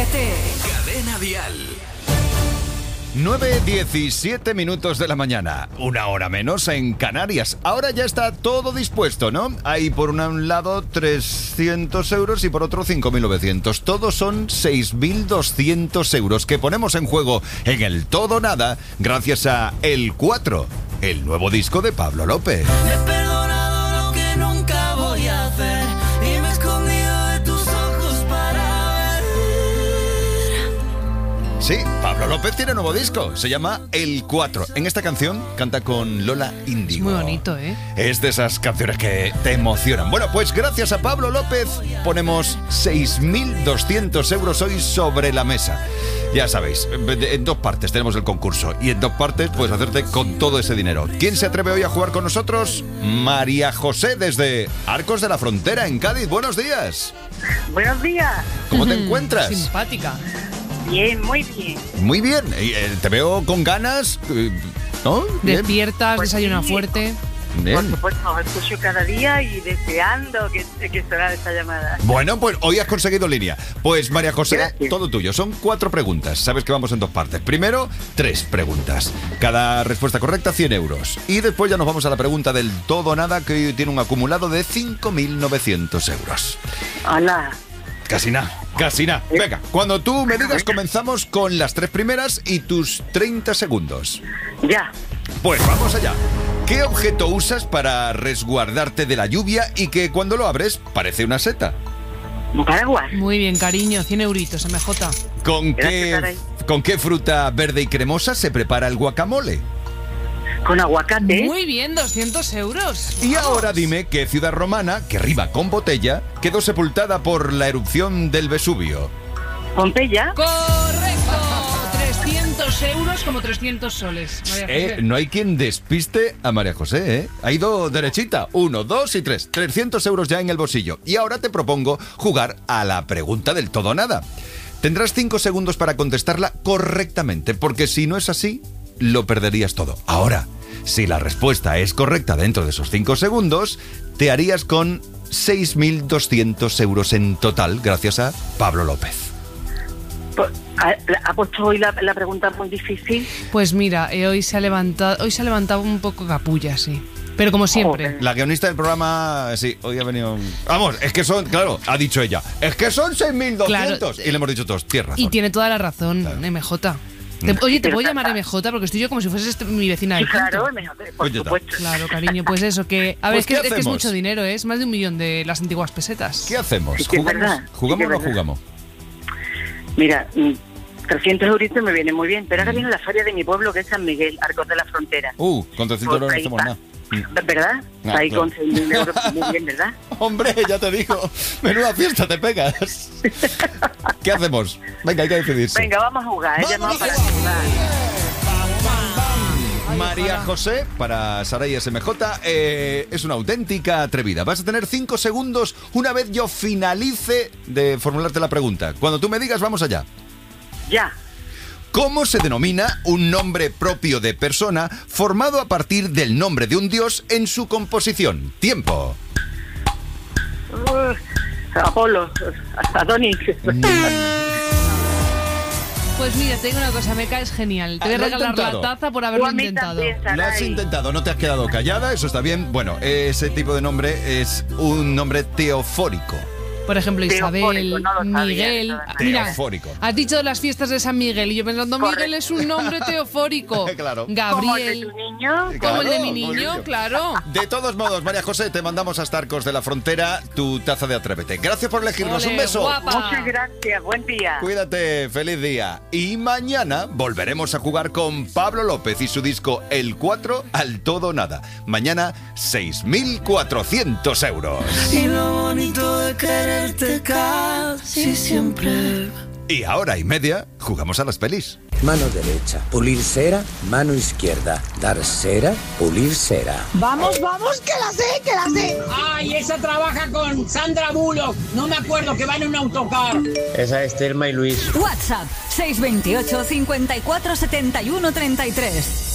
Atrévete. Cadena Dial. 9:17 minutos de la mañana, una hora menos en Canarias. Ahora ya está todo dispuesto, ¿no? Hay por un lado 300 euros y por otro 5.900. Todos son 6.200 euros que ponemos en juego en el todo o nada gracias a El 4, el nuevo disco de Pablo López. He perdonado lo que nunca voy a hacer y me he escondido de tus ojos para ver. Sí, Pablo López tiene nuevo disco, se llama El 4. En esta canción canta con Lola Índigo. Es muy bonito, ¿eh? Es de esas canciones que te emocionan. Bueno, pues gracias a Pablo López ponemos 6.200 euros hoy sobre la mesa. Ya sabéis, en dos partes tenemos el concurso y en dos partes puedes hacerte con todo ese dinero. ¿Quién se atreve hoy a jugar con nosotros? María José desde Arcos de la Frontera en Cádiz. Buenos días. Buenos días. ¿Cómo te encuentras? Simpática. Bien, muy bien. Muy bien. Te veo con ganas, ¿no? Bien. Despiertas, Pues desayunas sí. fuerte. Por Bien. supuesto, os escucho cada día y deseando que sonara esta llamada. Bueno, pues hoy has conseguido línea. Pues María José, Gracias. todo tuyo. Son 4 preguntas. Sabes que vamos en dos partes. Primero, 3 preguntas. Cada respuesta correcta, 100 euros. Y después ya nos vamos a la pregunta del todo o nada, que hoy tiene un acumulado de 5.900 euros. Hola. Casi nada, casi nada. Venga, cuando tú me digas, comenzamos con las 3 primeras y tus 30 segundos. Ya. Pues vamos allá. ¿Qué objeto usas para resguardarte de la lluvia y que cuando lo abres parece una seta? Un paraguas. Muy bien, cariño. 100 euritos, MJ. Gracias, ¿Con qué fruta verde y cremosa se prepara el guacamole? Con aguacate. Muy bien, 200 euros. Y ahora dime qué ciudad romana, que rima con botella, quedó sepultada por la erupción del Vesubio. Pompeya. Correcto. 300 euros como 300 soles. María José. No hay quien despiste a María José, ¿eh? Ha ido derechita. 1, 2 y 3. 300 euros ya en el bolsillo. Y ahora te propongo jugar a la pregunta del todo o nada. Tendrás 5 segundos para contestarla correctamente, porque si no es así, lo perderías todo. Ahora, si la respuesta es correcta dentro de esos 5 segundos, te harías con 6.200 euros en total gracias a Pablo López. ¿Ha puesto hoy la pregunta muy difícil? Pues mira, hoy se ha levantado un poco capulla, sí. Pero como siempre. Joder. La guionista del programa, sí, hoy ha venido... Vamos, es que son, claro, ha dicho ella, es que son 6.200. Claro. Y le hemos dicho todos, tienes razón. Y tiene toda la razón, Claro. MJ. Oye, ¿te puedo llamar MJ? Porque estoy yo como si fueses mi vecina Sí, del quinto. claro, por Oye, supuesto. Claro, cariño, pues eso, que... A ver, Pues, es que ¿qué es hacemos? mucho dinero, ¿eh? Es más de 1 millón de las antiguas pesetas. ¿Qué hacemos? Sí, que es ¿Jugamos, verdad. ¿jugamos Sí, o que no es verdad. jugamos? Mira, 300 euritos me viene muy bien, pero ahora viene la feria de mi pueblo, que es San Miguel, Arcos de la Frontera. Con 300 euros no Pues ahí hacemos está. nada. ¿Verdad? Ah, Ahí claro. con 6.000 euros muy bien, ¿verdad? Hombre, ya te digo, menuda fiesta te pegas. ¿Qué hacemos? Venga, hay que decidirse. Venga, vamos a jugar. Ella Vamos no a para jugar. jugar. María José, para Saray SMJ, es una auténtica atrevida. Vas a tener 5 segundos una vez yo finalice de formularte la pregunta. Cuando tú me digas, vamos allá. Ya. ¿Cómo se denomina un nombre propio de persona formado a partir del nombre de un dios en su composición? Tiempo. Apolo, Adonis. Pues mira, te digo una cosa, me caes genial. Te voy a ¿Lo has regalar intentado? la taza por Tú haberlo a mí intentado. también, Lo has Saray. intentado, no te has quedado callada, eso está bien. Bueno, ese tipo de nombre es un nombre teofórico. Por ejemplo, Isabel, Teofórico, no lo sabía, Miguel. eso es. Mira, Teofórico. has dicho las fiestas de San Miguel y yo pensando, Correcto. Miguel es un nombre teofórico. Claro. Como el de Gabriel. tu niño. Como el de Claro, mi como el niño, niño. claro. De todos modos, María José, te mandamos hasta Arcos de la Frontera tu taza de Atrévete. Gracias por elegirnos. Ole, Un beso. guapa. Muchas gracias, buen día. Cuídate, feliz día. Y mañana volveremos a jugar con Pablo López y su disco El 4 al todo o nada. Mañana 6.400 euros. Y lo bonito de quererte casi siempre. Y ahora y media jugamos a las pelis. Mano derecha, pulir cera. Mano izquierda, dar cera, pulir cera. Vamos, vamos, que la sé. Ay, esa trabaja con Sandra Bullock. No me acuerdo, que va en un autocar. Esa es Thelma y Luis. WhatsApp 628 54 71 33.